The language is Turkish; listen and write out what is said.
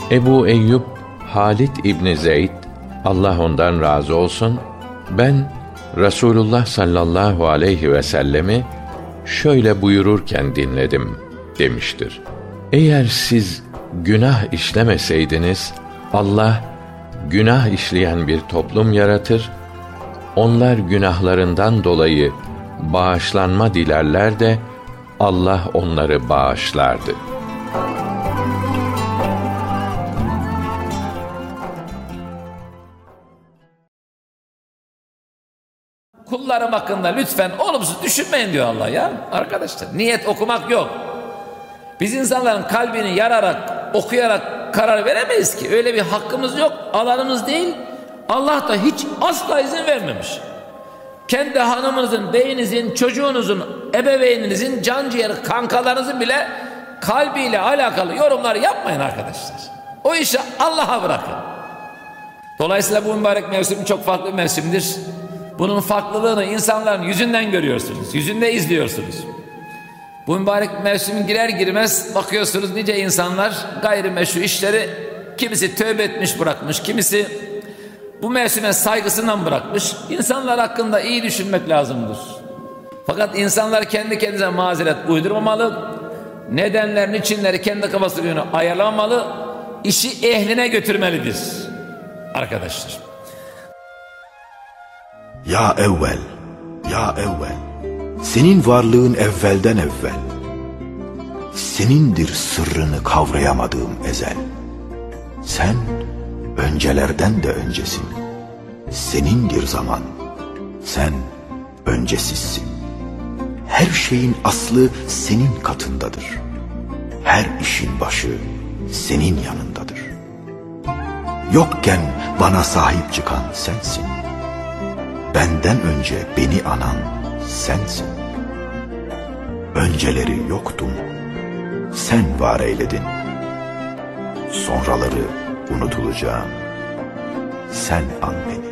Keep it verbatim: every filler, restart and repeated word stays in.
Ebu Eyyub Halid İbni Zeyd, Allah ondan razı olsun, ben Resulullah sallallahu aleyhi ve sellemi şöyle buyururken dinledim demiştir. Eğer siz günah işlemeseydiniz, Allah günah işleyen bir toplum yaratır, onlar günahlarından dolayı bağışlanma dilerler de Allah onları bağışlardı. Kullarım hakkında lütfen olumsuz düşünmeyin diyor Allah ya. Arkadaşlar, niyet okumak yok. Biz insanların kalbini yararak, okuyarak karar veremeyiz ki. Öyle bir hakkımız yok, alanımız değil. Allah da hiç asla izin vermemiş. Kendi hanımınızın, beyinizin, çocuğunuzun, ebeveyninizin, canciğer kankalarınızın bile kalbiyle alakalı yorumlar yapmayın arkadaşlar. O işi Allah'a bırakın. Dolayısıyla bu mübarek mevsim çok farklı bir mevsimdir. Bunun farklılığını insanların yüzünden görüyorsunuz, yüzünde izliyorsunuz. Bu mübarek mevsimin girer girmez bakıyorsunuz nice insanlar gayrimeşru işleri, kimisi tövbe etmiş bırakmış, kimisi bu mevsime saygısından bırakmış. İnsanlar hakkında iyi düşünmek lazımdır. Fakat insanlar kendi kendine mazeret uydurmamalı, nedenlerin içinleri kendi kafası yönü ayarlamalı, işi ehline götürmelidir arkadaşlar. Ya evvel, ya evvel, senin varlığın evvelden evvel, senindir sırrını kavrayamadığım ezel. Sen öncelerden de öncesin, senindir zaman, sen öncesizsin. Her şeyin aslı senin katındadır, her işin başı senin yanındadır. Yokken bana sahip çıkan sensin, benden önce beni anan sensin. Önceleri yoktum, sen var eyledin. Sonraları unutulacağım, sen an beni.